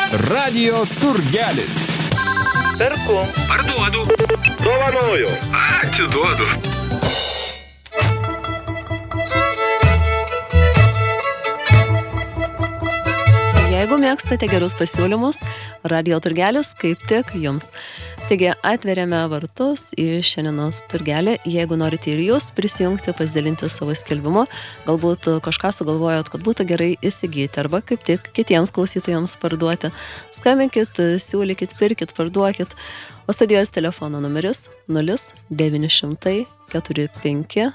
Radio turgelis. Perku. Parduodu. Dovanoju. Atiduodu. Jeigu mėgstate gerus pasiūlymus, Radio turgelis kaip tik jums. Taigi atveriame vartus į šiandienos turgelį. Jeigu norite ir jūs prisijungti, pasidalinti savo skelbimu, galbūt kažką sugalvojot, kad būtų gerai įsigyti arba kaip tik kitiems klausytojams parduoti. Skambinkit, siūlykit, pirkit, parduokit. O studijos telefono numeris 0900 45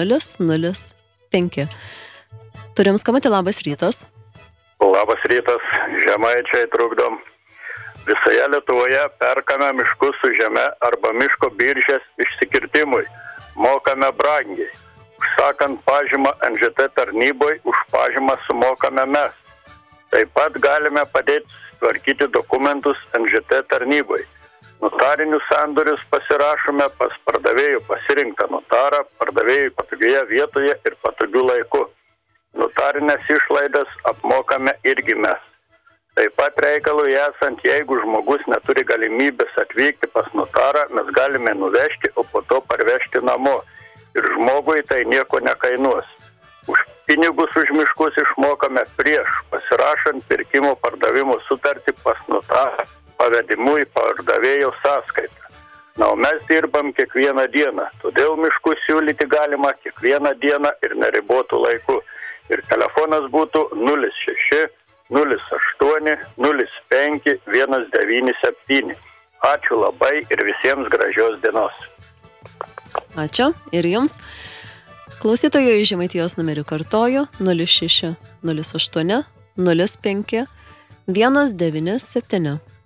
005. Turim skambutį, labas rytas. Labas rytas, žemaičiai trukdom. Visoje Lietuvoje perkame miškus su žeme arba miško biržės išsikirtimui. Mokame brangiai. Užsakant pažymą NŽT tarnyboje, už pažymą sumokame mes. Taip pat galime padėti tvarkyti dokumentus NŽT tarnyboje. Notarinius sandorius pasirašome pas pardavėjų pasirinktą notarą, pardavėjų patogioje vietoje ir patogiu laiku. Notarinės išlaidas apmokame irgi mes. Taip pat reikalui esant, jeigu žmogus neturi galimybės atvykti pas notarą, mes galime nuvežti, o po to parvežti namo. Ir žmogui tai nieko nekainuos. Už pinigus už miškus išmokame prieš, pasirašant pirkimo pardavimo sutartį pas notarą, pavedimu į pardavėjo sąskaitą. Na, o mes dirbam kiekvieną dieną, todėl miškus siūlyti galima kiekvieną dieną ir neribotų laiku. Ir telefonas būtų 06 08 05 197. Ačiū labai ir visiems gražios dienos. Ačiū ir jums. Klausytojų iš Žemaitijos numerių kartoju 06 08 05 197.